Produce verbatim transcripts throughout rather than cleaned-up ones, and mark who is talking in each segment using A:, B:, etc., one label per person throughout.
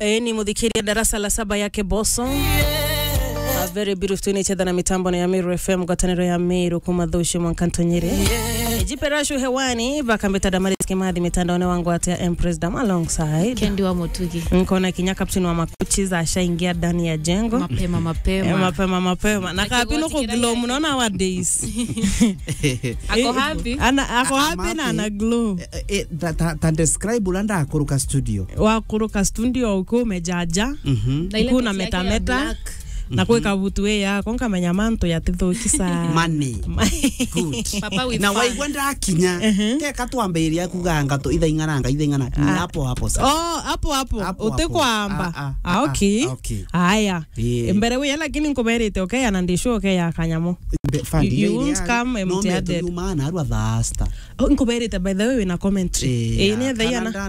A: E, ni mudhikiria darasa la saba yake Boso. A very beautiful nature na mitambo na ya Miru F M gataniro ya Miru kumadhushi mwankantonyere. E, jiperashu hewani vakambeta damariski madhi mitandaone wangu ate ya Empress Dam alongside
B: Kendi wa Mutugi.
A: Nkona kinya captain wa makuchi za ashaingia ndani ya jengo.
B: Mapema mapema.
A: E, mapema mapema. Na kapino ko glow mnaona wa days.
B: Ako happy.
A: Ana ako happy na ana glow.
C: Eh ta describe ulanda akuruka studio.
A: Wa kuruka studio uko umejaja.
C: Mhm.
A: Kuna metameta. Na kuweka vutu we yako nkamenya manto ya tithukisa
C: money good
B: Papa with
C: na waigwenda akinya teka tuambiria kuganga to ithaingananga ithaingana hapo hapo sasa
A: oh hapo hapo utekwamba ah okay haya mbere we lakini nkomerete okay ana ndisho okay ya kanyamo you won't come empty-handed
C: no maana arwa thasta
A: nkomerete by the way na commentary eh ne thayana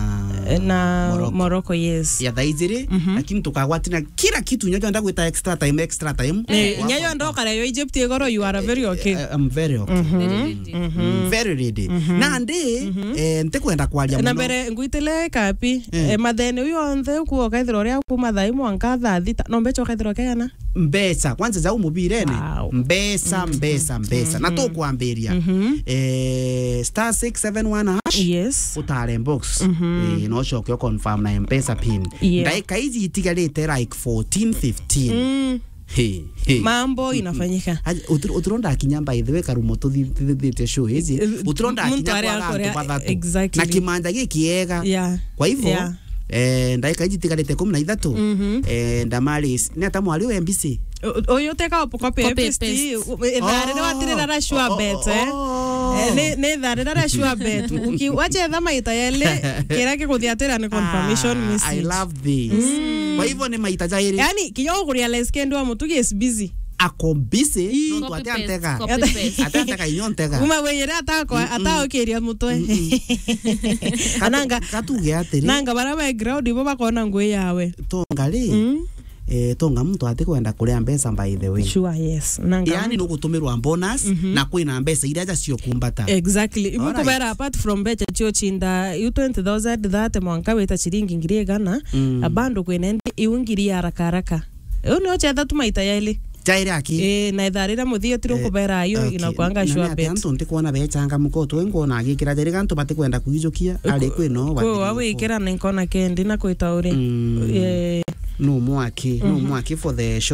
A: na Morocco yes
C: ya thaizire lakini tukagwatina kila kitu nyajo nda gwita extra time extra time
A: nyayo ndo kare yo Egypt igoro you are very okay
C: I'm very okay very ready na ndi eh ntekwenda kwalia muno
A: na mbere ngwitele kapi mathene uyo nthe ku okaithiro ria ku mathai mwanka thita no mbecho okaithiro kegana
C: mbesa kwanza za umubirene mbesa mbesa mbesa na to kuambiria eh star six seven one hash
A: yes
C: utare box eh no shock yo confirm na mpesa pin ndaika hizi itigalete like fourteen fifteen Hey, hey.
A: Mambo inafanyika.
C: Uturonda akinyamba ithiwe karumo tuthithite show hizi. Uturonda akinyamba kwa bathatu.
A: Exactly.
C: Na kimanja gikiega.
A: Yeah.
C: Kwa hivyo
A: yeah.
C: eh ndaika hizi tigalete kumi na ithatu. Eh ndamaris ni ata mwali we M B C.
A: Oyo teka opo P P S T. Thare ne watirira ra sure bet eh. Ne ne thare ra sure bet. Uki wache thama itayele kira kiguthia ni confirmation message.
C: I love this. Kwa hivyo ni maita jairi.
A: Yani kiyo kuria leskendo wa Mutugi is busy.
C: Ako busy no tu atanteka. Atanteka inyonteka.
A: Uma wenyera atako atao kiria mutwe. Ananga
C: katuge atiri.
A: Nanga bara background ibo bakona ngwe yawe.
C: Tongali. Eh tonga mtu ate kwenda kuria mbesa by the way.
A: Sure yes. Nanga
C: yani no gutumirwa bonus na kwina mbesa ira ja cio kumbata.
A: Exactly. Ibu kubera apart from becha cio chinda you twenty thousand that mwanka weta chiringi ngiri gana abando kwene iungiri haraka haraka. Uno chetha tumaita yele.
C: Jairi aki.
A: Eh na itharira muthio tiro kubera ayo inakwanga sure bet.
C: Antu ndikuona becanga mukoto ngona agikira jairi gantu bate kwenda kuijukia ari kwino
A: wa. Ko awikira na nkona kendi na kwita uri.
C: Eh no mwaki no mwaki for the show.